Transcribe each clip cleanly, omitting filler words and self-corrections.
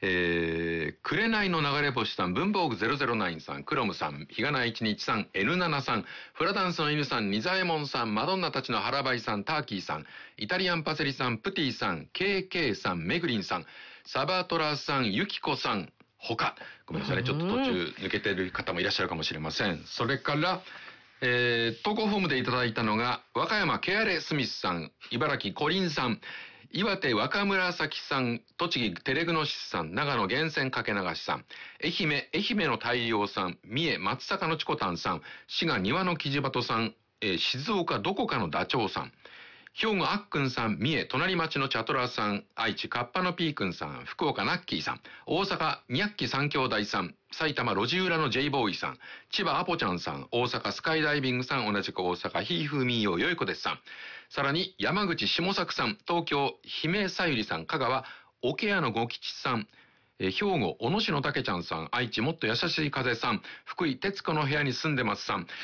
紅の流れ星さん、文房具009さん、クロムさん、日がな1日さん、N7 さん、フラダンスの犬さん、ニザエモンさん、マドンナたちの腹ばいさん、ターキーさん、イタリアンパセリさん、プティさん、KK さん、メグリンさん、サバトラさん、ユキコさん、他、ごめんなさいね、ちょっと途中抜けてる方もいらっしゃるかもしれません。それから、投稿フォームでいただいたのが、和歌山ケアレスミスさん、茨城コリンさん、岩手若紫さん、栃木テレグノシスさん、長野源泉かけ流しさん、愛媛の大量さん、三重松阪のチコタンさん、滋賀庭のキジバトさん、静岡どこかのダチョウさん、兵庫あっくんさん、三重隣町のチャトラさん、愛知カッパのピーくんさん、福岡ナッキーさん、大阪ニャッキ三兄弟さん、埼玉路地裏の J ボーイさん、千葉アポちゃんさん、大阪スカイダイビングさん、同じく大阪ひーふーみーよよいこですさん、さらに山口下作さん、東京姫さゆりさん、香川桶屋のご吉さん、兵庫小野市のたけちゃんさん、愛知もっと優しい風さん、福井徹子の部屋に住んでますさん、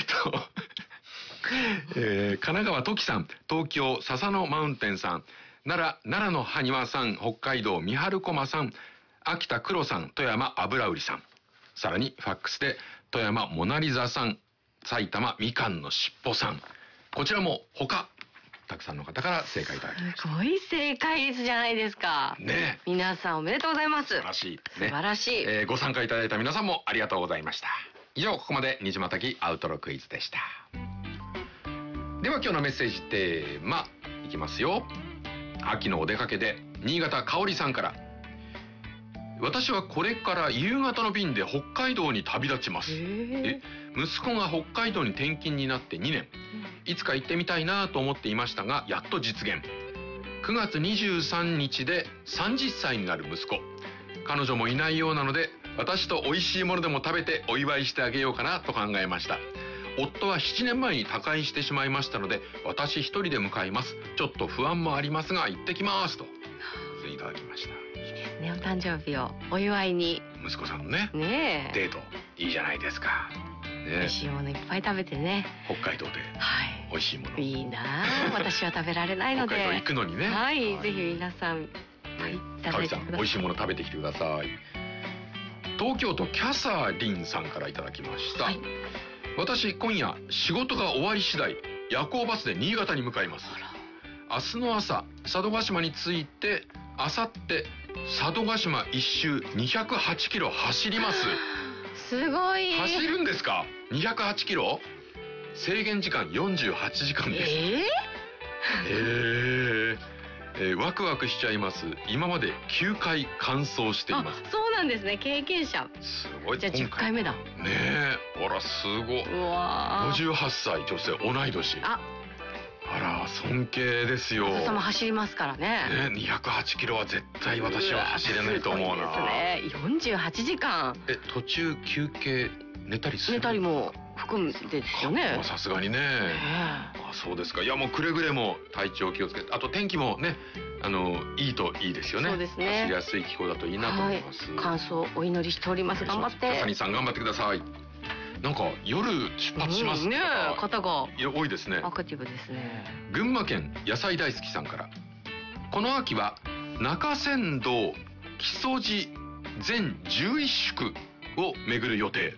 神奈川トキさん、東京笹野マウンテンさん、奈良の埴輪さん、北海道三春駒さん、秋田黒さん、富山油売りさん、さらにファックスで富山モナリザさん、埼玉みかんのしっぽさん、こちらも他たくさんの方から正解いただきました。 すごい正解率じゃないですか。 ねえ、 皆さんおめでとうございます。 素晴らしい、ね、 素晴らしい、 ご参加いただいた皆さんもありがとうございました。以上、ここまで虹またぎアウトロクイズでした。では今日のメッセージテーマいきますよ。秋のお出かけで新潟香織さんから、私はこれから夕方の便で北海道に旅立ちます。息子が北海道に転勤になって2年、いつか行ってみたいなと思っていましたが、やっと実現。9月23日で30歳になる息子、彼女もいないようなので、私と美味しいものでも食べてお祝いしてあげようかなと考えました。夫は7年前に他界してしまいましたので、私一人で向かいます。ちょっと不安もありますが行ってきますといただきました。 いいですね、お誕生日をお祝いに。 息子さんのね、 ねえ、 デートいいじゃないですか、ね、 美味しいものいっぱい食べてね、 北海道で美味しいもの、 いいな私は食べられないので北海道行くのにね、 はい、ぜひ皆さん、いただいてください。 美味しいもの食べてきてください。東京都キャサリンさんからいただきました、私今夜仕事が終わり次第、夜行バスで新潟に向かいます。明日の朝佐渡島に着いて、明後日佐渡島一周208キロ走ります。 すごい。 走るんですか。208キロ、制限時間48時間です。ワクワクしちゃいます。今まで9回完走しています。 そうなんですね、経験者。 すごい。 じゃあ10回目だね。 え、あらすごい。 うわ、 58歳女性、同い年。あら尊敬ですよ。 朝も走りますからね。 208キロは絶対私は走れないと思うな。 ですね、48時間。 途中休憩寝たりする？ 寝たりも含んでですよね。 さすがにね。そうですか。いやもうくれぐれも体調気をつけて、あと天気もね、いいといいですよね。 そうですね。 走りやすい気候だといいなと思います。 完走お祈りしております。頑張って。 サニーさん頑張ってください。なんか夜出発しますね、方が多いですね。 アクティブですね。 群馬県野菜大好きさんから、この秋は中山道木曽路全11宿を巡る予定。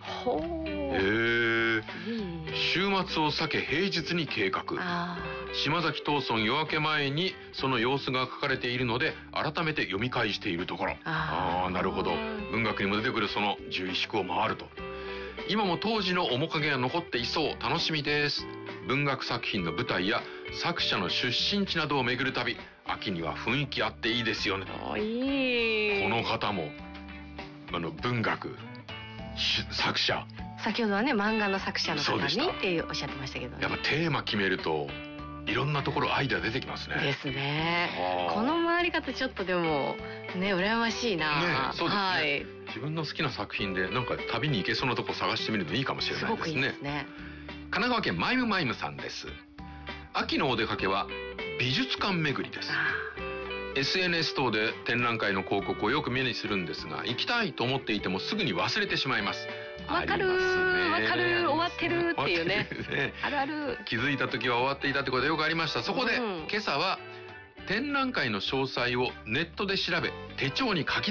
週末を避け平日に計画。島崎藤村夜明け前にその様子が書かれているので、改めて読み返しているところ。なるほど。文学にも出てくるその11宿を回ると。今も当時の面影が残っていそう。楽しみです。文学作品の舞台や作者の出身地などを巡る旅、秋には雰囲気あっていいですよね。 いい。 この方も文学作者、 先ほどはね漫画の作者の方にっておっしゃってましたけどね。 やっぱテーマ決めるといろんなところアイデア出てきますね。 ですね。この回り方ちょっとでもね羨ましいな。 そうですね。自分の好きな作品でなんか旅に行けそうなとこ探してみるといいかもしれないですね。すごくいいですね。神奈川県マイムマイムさんです。秋のお出かけは美術館巡りです。SNS 等で展覧会の広告をよく目にするんですが、行きたいと思っていてもすぐに忘れてしまいます。 わかるわかる、終わってるっていうね。あるある。 気づいた時は終わっていたってことがよくありました。そこで今朝は展覧会の詳細をネットで調べ手帳に書き